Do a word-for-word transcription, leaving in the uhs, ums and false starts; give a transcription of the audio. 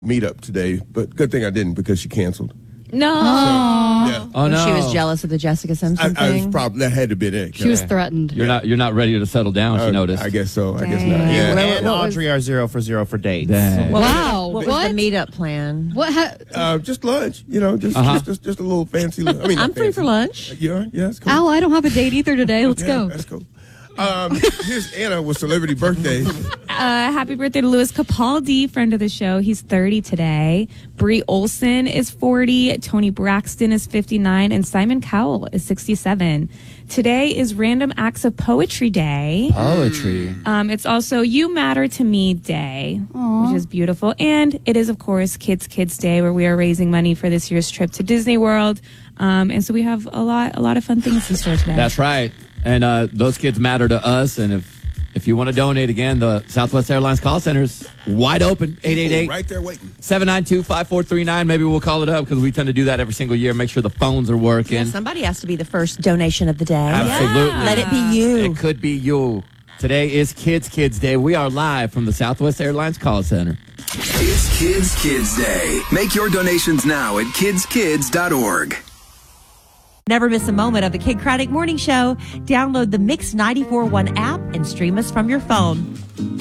meetup today, but good thing I didn't because she canceled. No. So, yeah. Oh no. She was jealous of the Jessica Simpson I, I was thing. probably that had to be it. She was threatened. You're not. You're not ready to settle down. She Uh, noticed. I guess so. I guess Dang. not. Yeah. Well, And what was- Audrey are zero for zero for dates. Dang. What was- Wow. What, What? was the meetup plan? What? Ha- Uh, just lunch. You know, just Uh-huh. just, just just a little fancy. I mean, I'm not free fancy. for lunch. You are? Yeah, it's cool. Ow, I don't have a date either today. Let's Yeah, go. That's cool. Um, here's Anna with celebrity birthday. Uh, happy birthday to Louis Capaldi, friend of the show. He's thirty today. Brie Olson is forty. Tony Braxton is fifty-nine. And Simon Cowell is sixty-seven. Today is Random Acts of Poetry Day. Poetry. Um, it's also You Matter to Me Day, which is beautiful. And it is, of course, Kids Kids Day, where we are raising money for this year's trip to Disney World. Um, and so we have a lot, a lot of fun things in store today. That's right. And uh, those kids matter to us. And if if you want to donate again, the Southwest Airlines call center is wide open. eight eight eight, Right there waiting. seven nine two, five four three nine. Maybe we'll call it up because we tend to do that every single year. Make sure the phones are working. Yeah, somebody has to be the first donation of the day. Absolutely. Let it be you. It could be you. Today is Kids Kids Day. We are live from the Southwest Airlines call center. It's Kids Kids Day. Make your donations now at kids kids dot org. Never miss a moment of the Kid Craddock Morning Show. Download the Mix ninety-four point one app and stream us from your phone.